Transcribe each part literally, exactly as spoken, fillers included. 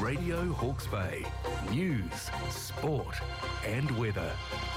Radio Hawke's Bay. News, sport and weather.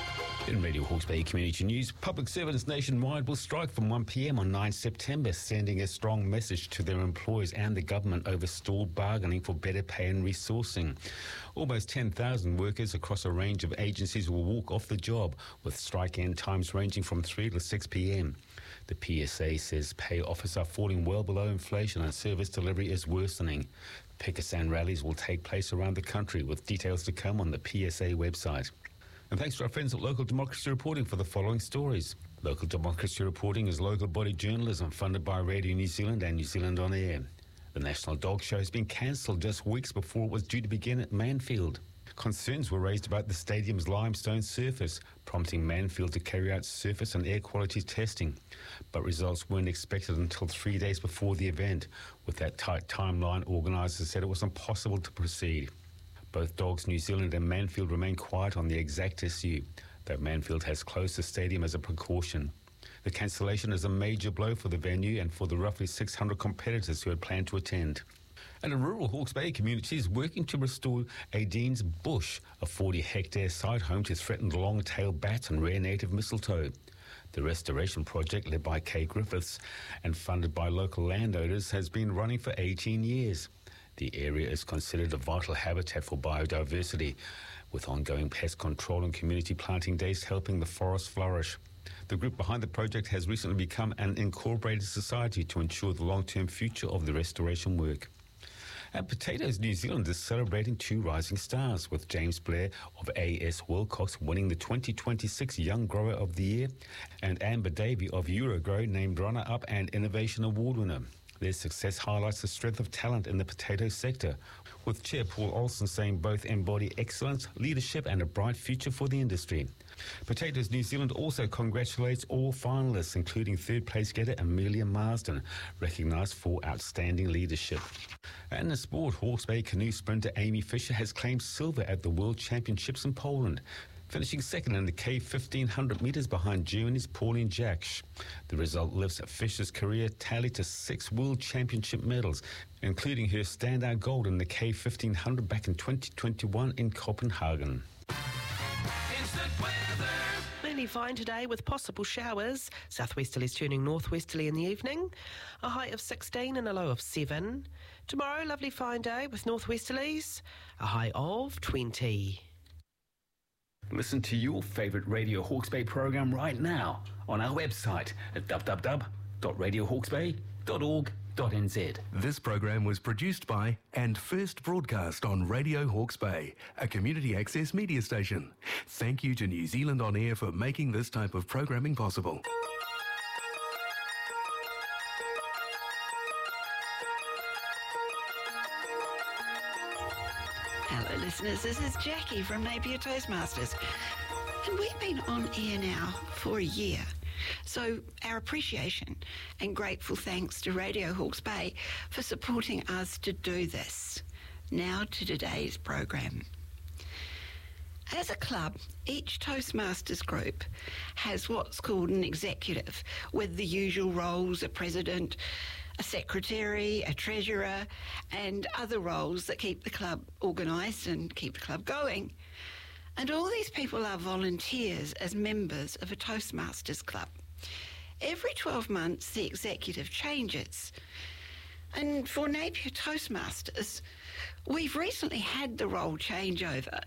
In Radio Hawke's Bay Community News, public servants nationwide will strike from one p m on ninth September, sending a strong message to their employers and the government over stalled bargaining for better pay and resourcing. Almost ten thousand workers across a range of agencies will walk off the job, with strike end times ranging from three to six p m. The P S A says pay offers are falling well below inflation and service delivery is worsening. Pickets and rallies will take place around the country, with details to come on the P S A website. And thanks to our friends at Local Democracy Reporting for the following stories. Local Democracy Reporting is local body journalism funded by Radio New Zealand and New Zealand On Air. The National Dog Show has been cancelled just weeks before it was due to begin at Manfield. Concerns were raised about the stadium's limestone surface, prompting Manfield to carry out surface and air quality testing. But results weren't expected until three days before the event. With that tight timeline, organisers said it was impossible to proceed. Both Dogs New Zealand and Manfield remain quiet on the exact issue, though Manfield has closed the stadium as a precaution. The cancellation is a major blow for the venue and for the roughly six hundred competitors who had planned to attend. And a rural Hawke's Bay community is working to restore Adeens Bush, a forty hectare site home to threatened long-tailed bats and rare native mistletoe. The restoration project, led by Kay Griffiths and funded by local landowners, has been running for eighteen years. The area is considered a vital habitat for biodiversity, with ongoing pest control and community planting days helping the forest flourish. The group behind the project has recently become an incorporated society to ensure the long-term future of the restoration work. And Potatoes New Zealand is celebrating two rising stars, with James Blair of A S Wilcox winning the twenty twenty-six Young Grower of the Year and Amber Davey of Eurogrow named runner-up and Innovation Award winner. Their success highlights the strength of talent in the potato sector, with Chair Paul Olsen saying both embody excellence, leadership and a bright future for the industry. Potatoes New Zealand also congratulates all finalists, including third place getter Amelia Marsden, recognised for outstanding leadership. And in sport, Hawke's Bay canoe sprinter Amy Fisher has claimed silver at the World Championships in Poland, finishing second in the K fifteen hundred metres behind Germany's Pauline Jaksch. The result lifts Fisher's career tally to six World Championship medals, including her standout gold in the K fifteen hundred back in twenty twenty-one in Copenhagen. Instant weather. Mainly fine today with possible showers. Southwesterlies turning northwesterly in the evening. A high of sixteen and a low of seven. Tomorrow, lovely fine day with northwesterlies. A high of twenty. Listen to your favourite Radio Hawke's Bay program right now on our website at w w w dot radio hawke's bay dot org dot n z. This program was produced by and first broadcast on Radio Hawke's Bay, a community access media station. Thank you to New Zealand On Air for making this type of programming possible. Hello listeners, this is Jackie from Napier Toastmasters, and we've been on air now for a year. So our appreciation and grateful thanks to Radio Hawke's Bay for supporting us to do this. Now to today's program. As a club, each Toastmasters group has what's called an executive, with the usual roles: a president, a secretary, a treasurer, and other roles that keep the club organised and keep the club going. And all these people are volunteers as members of a Toastmasters club. Every twelve months, the executive changes. And for Napier Toastmasters, we've recently had the role changeover